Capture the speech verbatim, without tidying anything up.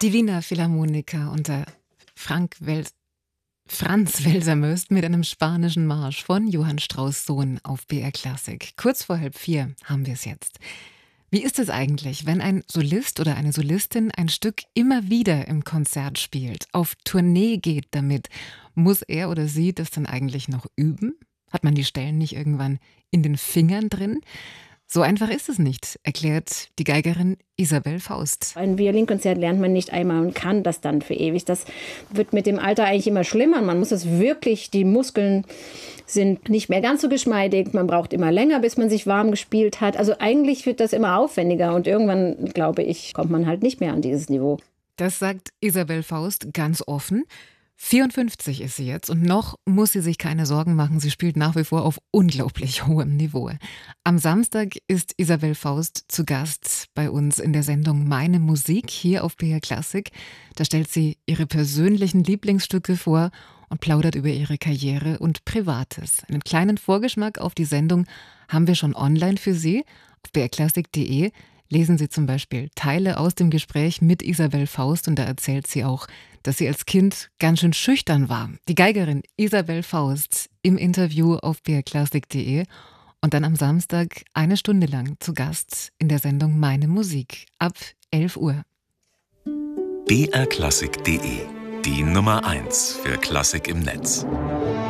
Die Wiener Philharmoniker unter Frank Wel- Franz Welser-Möst mit einem spanischen Marsch von Johann Strauss Sohn auf B R Klassik. Kurz vor halb vier haben wir es jetzt. Wie ist es eigentlich, wenn ein Solist oder eine Solistin ein Stück immer wieder im Konzert spielt, auf Tournee geht damit? Muss er oder sie das dann eigentlich noch üben? Hat man die Stellen nicht irgendwann in den Fingern drin? So einfach ist es nicht, erklärt die Geigerin Isabel Faust. Ein Violinkonzert lernt man nicht einmal und kann das dann für ewig. Das wird mit dem Alter eigentlich immer schlimmer. Man muss es wirklich, die Muskeln sind nicht mehr ganz so geschmeidig. Man braucht immer länger, bis man sich warm gespielt hat. Also eigentlich wird das immer aufwendiger und irgendwann, glaube ich, kommt man halt nicht mehr an dieses Niveau. Das sagt Isabel Faust ganz offen. vierundfünfzig ist sie jetzt und noch muss sie sich keine Sorgen machen. Sie spielt nach wie vor auf unglaublich hohem Niveau. Am Samstag ist Isabel Faust zu Gast bei uns in der Sendung Meine Musik hier auf B R Klassik. Da stellt sie ihre persönlichen Lieblingsstücke vor und plaudert über ihre Karriere und Privates. Einen kleinen Vorgeschmack auf die Sendung haben wir schon online für Sie. Auf b r klassik punkt de lesen Sie zum Beispiel Teile aus dem Gespräch mit Isabel Faust und da erzählt sie auch, dass sie als Kind ganz schön schüchtern war. Die Geigerin Isabel Faust im Interview auf b r klassik punkt de und dann am Samstag eine Stunde lang zu Gast in der Sendung Meine Musik ab elf Uhr. b r klassik punkt de, die Nummer eins für Klassik im Netz.